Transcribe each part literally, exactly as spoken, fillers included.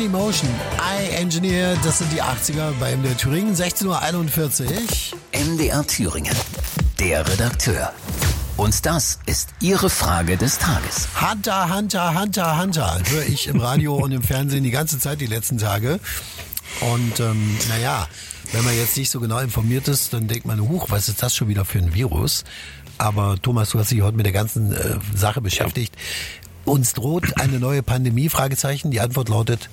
Dailymotion, I-Engineer, das sind die achtziger bei M D R Thüringen, sechzehn Uhr einundvierzig. M D R Thüringen, der Redakteur. Und das ist Ihre Frage des Tages. Hunter, Hunter, Hunter, Hunter, höre ich im Radio und im Fernsehen die ganze Zeit die letzten Tage. Und ähm, naja, wenn man jetzt nicht so genau informiert ist, dann denkt man, huch, was ist das schon wieder für ein Virus? Aber Thomas, du hast dich heute mit der ganzen äh, Sache beschäftigt. Uns droht eine neue Pandemie? Fragezeichen. Die Antwort lautet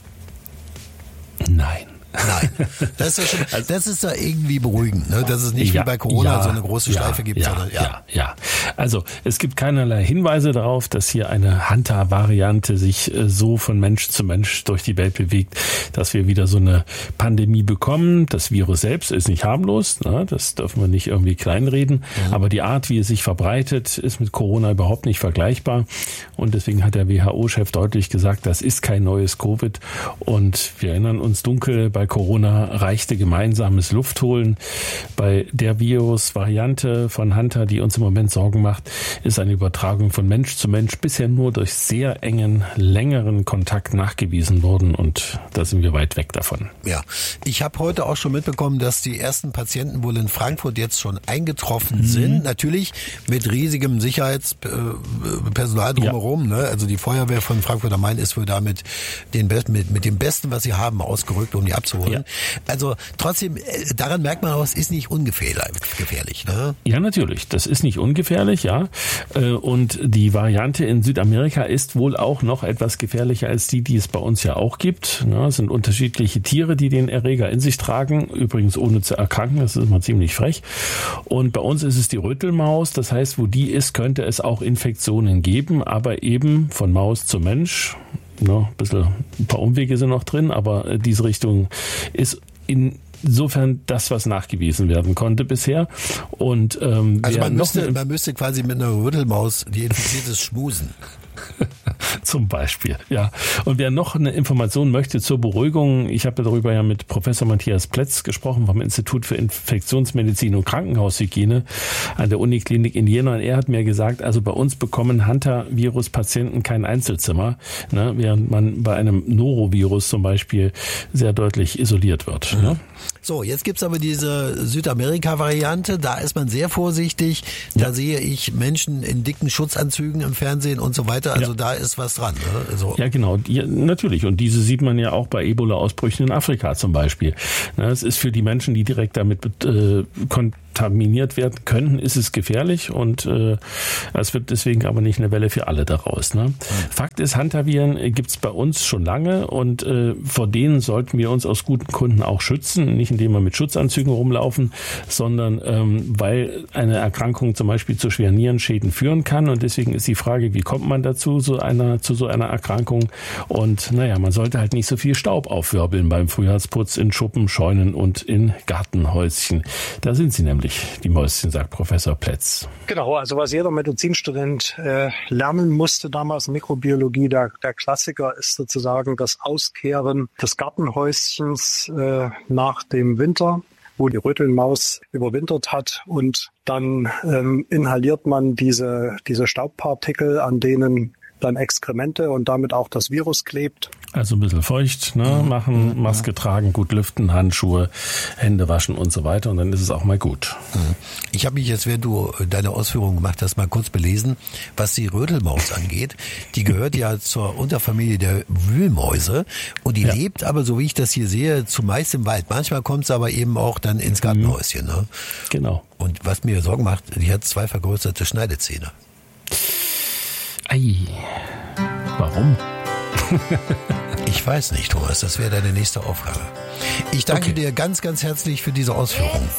nein. Nein, das ist ja schon, also, das ist ja irgendwie beruhigend, ne? Dass es nicht ja, wie bei Corona ja, so eine große Schleife ja, gibt, ja, sondern ja. ja, ja. Also es gibt keinerlei Hinweise darauf, dass hier eine Hunter-Variante sich äh, so von Mensch zu Mensch durch die Welt bewegt, dass wir wieder so eine Pandemie bekommen. Das Virus selbst ist nicht harmlos, ne? Das dürfen wir nicht irgendwie kleinreden, mhm. aber die Art, wie es sich verbreitet, ist mit Corona überhaupt nicht vergleichbar und deswegen hat der W H O-Chef deutlich gesagt, das ist kein neues Covid und wir erinnern uns dunkel, bei Corona reichte gemeinsames Luftholen. Bei der Virusvariante von Hunter, die uns im Moment Sorgen macht, ist eine Übertragung von Mensch zu Mensch bisher nur durch sehr engen, längeren Kontakt nachgewiesen worden und da sind wir weit weg davon. Ja, ich habe heute auch schon mitbekommen, dass die ersten Patienten wohl in Frankfurt jetzt schon eingetroffen mhm. sind. Natürlich mit riesigem Sicherheitspersonal drumherum. Ja. Ne? Also die Feuerwehr von Frankfurt am Main ist wohl da mit, den Be- mit, mit dem Besten, was sie haben, ausgerückt, um die abzuholen. Ja. Also trotzdem, daran merkt man auch, es ist nicht ungefährlich. Ne? Ja, natürlich. Das ist nicht ungefährlich, ja. Und die Variante in Südamerika ist wohl auch noch etwas gefährlicher als die, die es bei uns ja auch gibt. Es sind unterschiedliche Tiere, die den Erreger in sich tragen, übrigens ohne zu erkranken, das ist immer ziemlich frech. Und bei uns ist es die Rötelmaus, das heißt, wo die ist, könnte es auch Infektionen geben, aber eben von Maus zu Mensch. No, ein bisschen, ein paar Umwege sind noch drin, aber diese Richtung ist insofern das, was nachgewiesen werden konnte bisher. Und ähm, also man müsste, man müsste quasi mit einer Rödelmaus die infizierte schmusen. Zum Beispiel, ja. Und wer noch eine Information möchte zur Beruhigung, ich habe darüber ja mit Professor Matthias Plätz gesprochen vom Institut für Infektionsmedizin und Krankenhaushygiene an der Uniklinik in Jena. Und er hat mir gesagt, also bei uns bekommen Hunter-Virus-Patienten kein Einzelzimmer, ne, während man bei einem Norovirus zum Beispiel sehr deutlich isoliert wird. Mhm. Ne? So, jetzt gibt's aber diese Südamerika-Variante, da ist man sehr vorsichtig, da ja. sehe ich Menschen in dicken Schutzanzügen im Fernsehen und so weiter, also ja. da ist was dran. Ne? Also ja, genau, ja, natürlich und diese sieht man ja auch bei Ebola-Ausbrüchen in Afrika zum Beispiel. Es ist für die Menschen, die direkt damit äh, kontaminiert werden könnten, ist es gefährlich und äh, es wird deswegen aber nicht eine Welle für alle daraus. Ne? Mhm. Fakt ist, Hantaviren gibt's bei uns schon lange und äh, vor denen sollten wir uns aus guten Gründen auch schützen, nicht indem wir mit Schutzanzügen rumlaufen, sondern ähm, weil eine Erkrankung zum Beispiel zu schweren Nierenschäden führen kann und deswegen ist die Frage, wie kommt man dazu, so einer, zu so einer Erkrankung und naja, man sollte halt nicht so viel Staub aufwirbeln beim Frühjahrsputz in Schuppen, Scheunen und in Gartenhäuschen. Da sind sie nämlich, die Mäuschen, sagt Professor Plätz. Genau, also was jeder Medizinstudent äh, lernen musste damals in Mikrobiologie, der, der Klassiker ist sozusagen das Auskehren des Gartenhäuschens äh, nach dem Winter, wo die Rötelmaus überwintert hat und dann ähm, inhaliert man diese, diese Staubpartikel, an denen dann Exkremente und damit auch das Virus klebt. Also ein bisschen feucht, ne, machen, Maske tragen, gut lüften, Handschuhe, Hände waschen und so weiter und dann ist es auch mal gut. Ich habe mich jetzt, während du deine Ausführungen gemacht hast, mal kurz belesen, was die Rötelmaus angeht. Die gehört ja zur Unterfamilie der Wühlmäuse und die ja. lebt aber, so wie ich das hier sehe, zumeist im Wald. Manchmal kommt es aber eben auch dann ins Gartenhäuschen. Ne? Genau. Und was mir Sorgen macht, die hat zwei vergrößerte Schneidezähne. Ei, warum? Ich weiß nicht, Thomas, das wäre deine nächste Aufgabe. Ich danke okay. dir ganz, ganz herzlich für diese Ausführungen.